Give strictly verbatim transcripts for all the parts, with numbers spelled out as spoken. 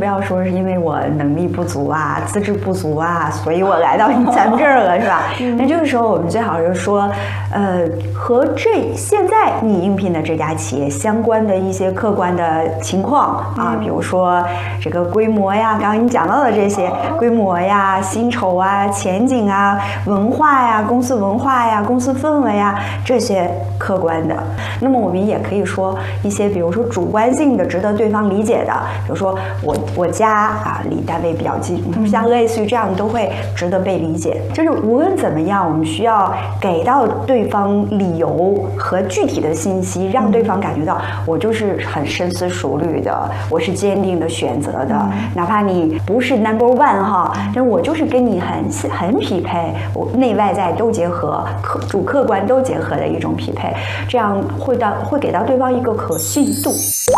不要说是因为我能力不足啊、资质不足啊，所以我来到咱们这儿了，是吧？那这个时候我们最好是说，呃，和这现在你应聘的这家企业相关的一些客观的情况啊，比如说这个规模呀，刚刚你讲到的这些规模呀、薪酬啊、前景啊、文化呀、公司文化呀、公司氛围呀，这些客观的。那么我们也可以说一些，比如说主观性的、值得对方理解的，比如说我我家啊离单位比较近，像类似于这样都会值得被理解。就是无论怎么样，我们需要给到对方理由和具体的信息，让对方感觉到我就是很深思熟虑的，我是坚定的选择的，哪怕你不是 number one 哈，但我就是跟你很很匹配，我内外在都结合，客主客观都结合的一种匹配，这样会到会给到对方一个可信度。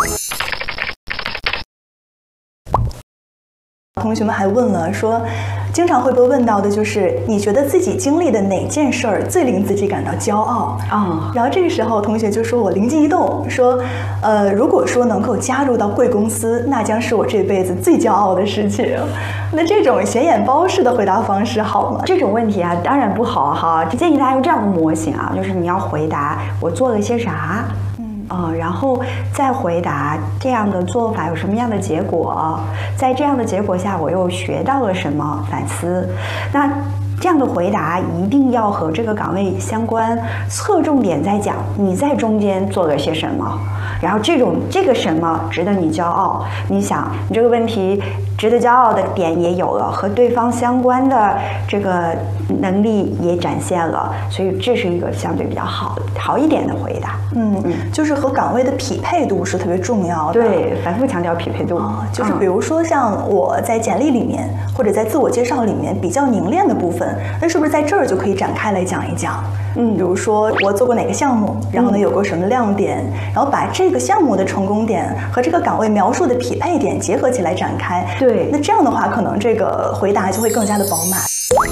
同学们还问了说，经常会被问到的就是你觉得自己经历的哪件事儿最令自己感到骄傲啊、哦？然后这个时候同学就说我灵机一动说，呃，如果说能够加入到贵公司，那将是我这辈子最骄傲的事情。那这种显眼包式的回答方式好吗？ 这种问题啊，当然不好哈。建议大家用这样的模型啊，就是你要回答我做了些啥。呃，然后再回答这样的做法有什么样的结果，在这样的结果下我又学到了什么，反思。那这样的回答一定要和这个岗位相关，侧重点在讲你在中间做了些什么，然后这种这个什么值得你骄傲。你想你这个问题值得骄傲的点也有了，和对方相关的这个能力也展现了，所以这是一个相对比较好好一点的回答。 嗯嗯，就是和岗位的匹配度是特别重要的。 对，反复强调匹配度。 哦、就是比如说像我在简历里面、嗯、或者在自我介绍里面比较凝练的部分，那是不是在这儿就可以展开来讲一讲？嗯，比如说我做过哪个项目，然后呢有过什么亮点，嗯、然后把这个项目的成功点和这个岗位描述的匹配点结合起来展开。 对， 那这样的话，可能这个回答就会更加的饱满。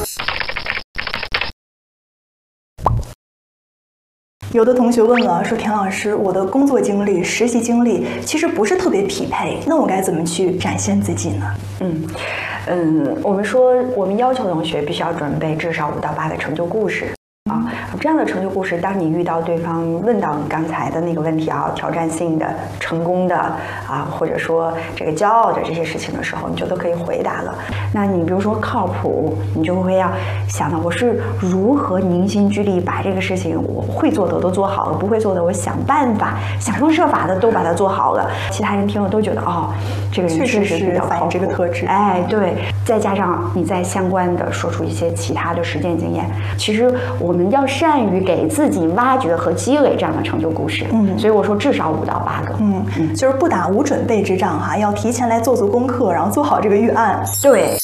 有的同学问了，说田老师，我的工作经历、实习经历其实不是特别匹配，那我该怎么去展现自己呢？ 嗯嗯，我们说我们要求同学必须要准备至少五到八个成就故事。啊，这样的成就故事，当你遇到对方问到你刚才的那个问题啊，挑战性的、成功的啊，或者说这个骄傲的这些事情的时候，你就都可以回答了。那你比如说靠谱，你就会要想到我是如何凝心聚力把这个事情我会做的都做好了，不会做的我想办法、想方设法的都把它做好了。其他人听了都觉得哦，这个人确实比较反映这个特质。 哎，对，再加上你在相关的说出一些其他的实践经验，其实我。我们要善于给自己挖掘和积累这样的成就故事，嗯，所以我说至少五到八个， 嗯嗯，就是不打无准备之仗哈，要提前来做做功课，然后做好这个预案。 对。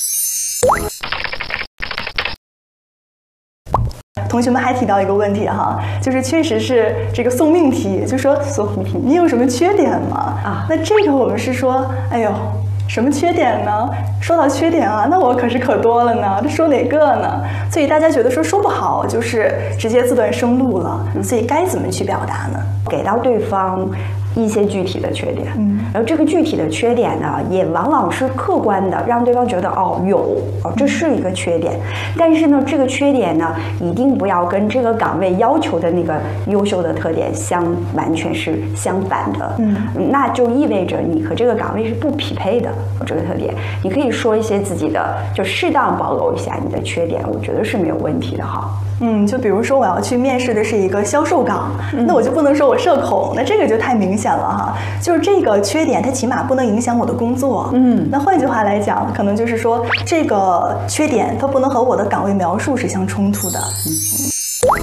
同学们还提到一个问题哈，就是确实是这个送命题，就说送命题，你有什么缺点吗？啊，那这个我们是说，哎呦。什么缺点呢？说到缺点啊，那我可是可多了呢。这说哪个呢？所以大家觉得说说不好，就是直接自断生路了。所以该怎么去表达呢？ 给到对方一些具体的缺点，嗯，然后这个具体的缺点呢，也往往是客观的，让对方觉得哦有哦这是一个缺点，但是呢，这个缺点呢，一定不要跟这个岗位要求的那个优秀的特点相完全是相反的，嗯，那就意味着你和这个岗位是不匹配的。这个特点，你可以说一些自己的，就适当暴露一下你的缺点，我觉得是没有问题的哈。 嗯，就比如说我要去面试的是一个销售岗，嗯、那我就不能说我社恐，那这个就太明显了哈。就是这个缺点，它起码不能影响我的工作。嗯，那换句话来讲，可能就是说这个缺点它不能和我的岗位描述是相冲突的。嗯。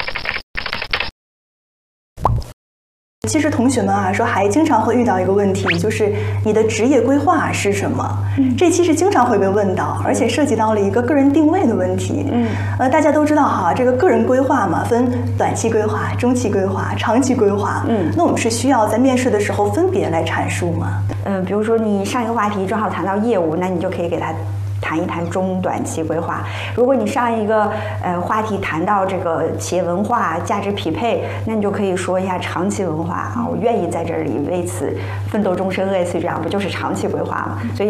其实同学们啊，说还经常会遇到一个问题，就是你的职业规划是什么？嗯，这其实经常会被问到，而且涉及到了一个个人定位的问题。嗯，呃，大家都知道哈，这个个人规划嘛，分短期规划、中期规划、长期规划。嗯，那我们是需要在面试的时候分别来阐述吗？ 嗯、呃，比如说你上一个话题正好谈到业务，那你就可以给他谈一谈中短期规划。如果你上一个呃话题谈到这个企业文化、价值匹配，那你就可以说一下长期文化啊，我愿意在这里为此奋斗终生，类似于这样，不就是长期规划吗？所以